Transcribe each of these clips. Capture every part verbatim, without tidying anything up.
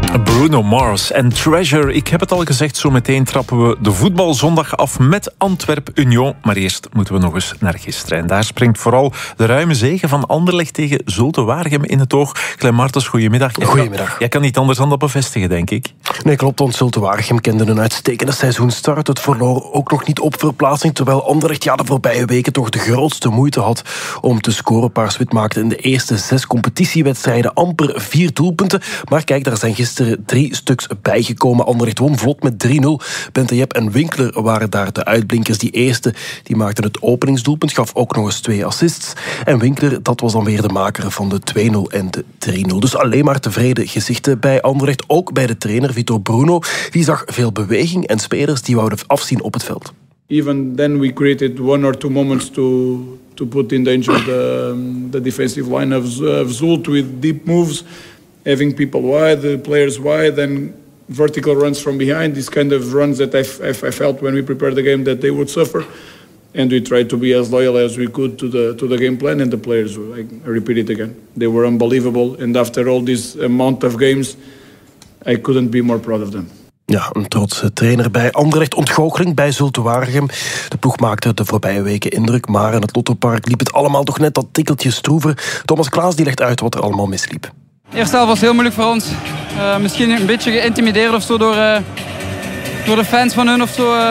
Bruno Mars en Treasure. Ik heb het al gezegd, zo meteen trappen we de voetbalzondag af met Antwerp Union. Maar eerst moeten we nog eens naar gisteren. En daar springt vooral de ruime zege van Anderlecht tegen Zulte Waregem in het oog. Clem Martens, goedemiddag. Goedemiddag. Jij kan niet anders dan dat bevestigen, denk ik. Nee, klopt, want Zulte Waregem kende een uitstekende seizoenstart. Het verloor ook nog niet op verplaatsing, terwijl Anderlecht ja, de voorbije weken toch de grootste moeite had om te scoren. Paars-wit maakte in de eerste zes competitiewedstrijden amper vier doelpunten. Maar kijk, daar zijn gisteren drie stuks bijgekomen. Anderlecht won vlot met drie nul. Bentajep en Winkler waren daar de uitblinkers. Die eerste die maakte het openingsdoelpunt, gaf ook nog eens twee assists. En Winkler, dat was dan weer de maker van de twee nul en de drie nul. Dus alleen maar tevreden gezichten bij Anderlecht. Ook bij de trainer Vitor Bruno. Die zag veel beweging en spelers die wouden afzien op het veld. Even then we created one or two moments to to put in danger the um, the defensive line of, of Zult with deep moves, having people wide, the players wide, and vertical runs from behind. These kind of runs that I, I, I felt when we prepared the game that they would suffer, and we tried to be as loyal as we could to the to the game plan. And the players, I, I repeat it again, they were unbelievable. And after all this amount of games, I couldn't be more proud of them. Ja, een trotse trainer bij Anderlecht. Ontgoocheling bij Zulte Waregem. De ploeg maakte de voorbije weken indruk, maar in het Lottopark liep het allemaal toch net dat tikkeltje stroever. Thomas Klaas die legt uit wat er allemaal misliep. De eerste helft was heel moeilijk voor ons. Uh, misschien een beetje geïntimideerd of zo door, uh, door de fans van hun of zo. Uh,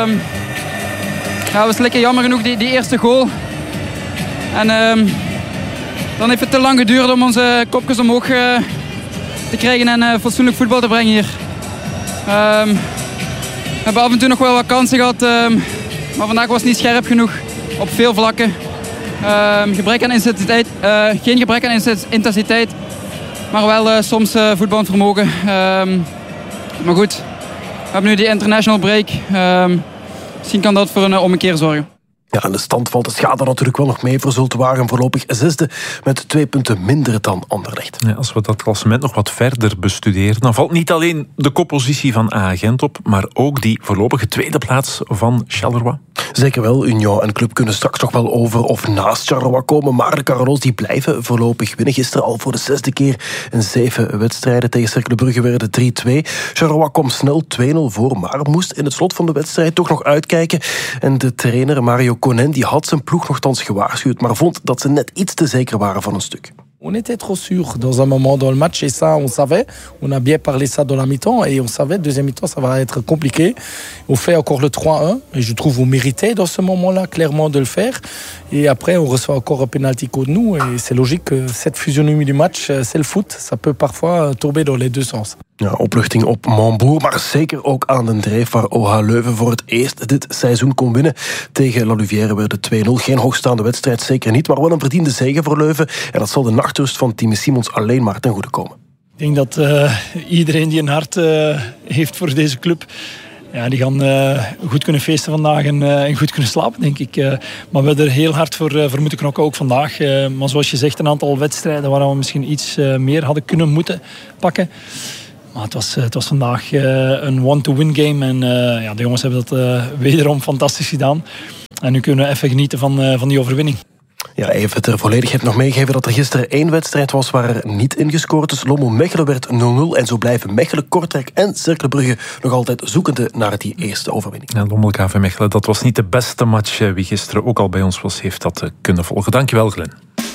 ja, het was lekker jammer genoeg, die, die eerste goal. En uh, dan heeft het te lang geduurd om onze kopjes omhoog uh, te krijgen en uh, fatsoenlijk voetbal te brengen hier. Um, we hebben af en toe nog wel wat kansen gehad, um, maar vandaag was het niet scherp genoeg op veel vlakken. Um, gebrek aan intensiteit, uh, geen gebrek aan intensiteit, maar wel uh, soms uh, voetballend vermogen. Um, maar goed, we hebben nu die international break. Um, misschien kan dat voor een uh, ommekeer zorgen. Ja, en de stand valt de schade natuurlijk wel nog mee voor Zulte Waregem. Voorlopig zesde met twee punten minder dan Anderlecht. Ja, als we dat klassement nog wat verder bestuderen, dan valt niet alleen de koppositie van A Gent op, maar ook die voorlopige tweede plaats van Charleroi. Zeker wel, Union en Club kunnen straks nog wel over of naast Charleroi komen, maar de Carolos die blijven voorlopig winnen. Gisteren al voor de zesde keer in zeven wedstrijden. Tegen Cercle Brugge werden drie twee. Charleroi kwam snel twee nul voor, maar moest in het slot van de wedstrijd toch nog uitkijken. En de trainer Mario Konen die had zijn ploeg nogthans gewaarschuwd, maar vond dat ze net iets te zeker waren van een stuk. On était trop sûr dans un moment dans le match et ça on savait, on a bien parlé ça dans la mi-temps et on savait deuxième mi-temps ça va être compliqué. On fait encore le trois un et je trouve on méritait dans ce moment-là clairement de le faire et après on reçoit encore un penalty contre nous et c'est logique que cette physionomie du match c'est le foot, ça peut parfois tomber dans les deux sens. Ja, opluchting op Montbourg, maar zeker ook aan de dreef waar O H Leuven voor het eerst dit seizoen kon winnen. Tegen La Louvière werd het twee nul. Geen hoogstaande wedstrijd, zeker niet, maar wel een verdiende zege voor Leuven. En dat zal de nachtrust van Timmy Simons alleen maar ten goede komen. Ik denk dat uh, iedereen die een hart uh, heeft voor deze club, ja, die gaan uh, goed kunnen feesten vandaag en, uh, en goed kunnen slapen, denk ik. Uh, maar we hebben er heel hard voor, uh, voor moeten knokken, ook vandaag. Uh, maar zoals je zegt, een aantal wedstrijden waar we misschien iets uh, meer hadden kunnen moeten pakken. Maar het was, het was vandaag uh, een one-to-win game. En uh, ja, de jongens hebben dat uh, wederom fantastisch gedaan. En nu kunnen we even genieten van, uh, van die overwinning. Ja, even ter volledigheid nog meegeven dat er gisteren één wedstrijd was waar er niet in gescoord is. Lommel-Mechelen werd nul nul en zo blijven Mechelen, Kortrijk en Cercle Brugge nog altijd zoekende naar die eerste overwinning. Ja, Lommel-K V Mechelen, dat was niet de beste match. Wie gisteren ook al bij ons was, heeft dat kunnen volgen. Dankjewel, Glenn.